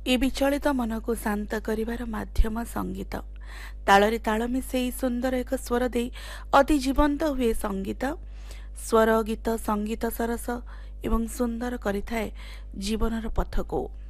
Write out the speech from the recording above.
ଏ ବିଚଳିତ ମନକୁ ଶାନ୍ତ କରିବାର ମାଧ୍ୟମ ସଙ୍ଗୀତ। ତାଳରେ ତାଳ ମିଶେଇ ସୁନ୍ଦର ଏକ ସ୍ୱର ଦେଇ ଅତି ଜୀବନ୍ତ ହୁଏ ସଙ୍ଗୀତ। ସ୍ୱର, ଗୀତ, ସଙ୍ଗୀତ ସରସ ଏବଂ ସୁନ୍ଦର କରିଥାଏ ଜୀବନର ପଥକୁ।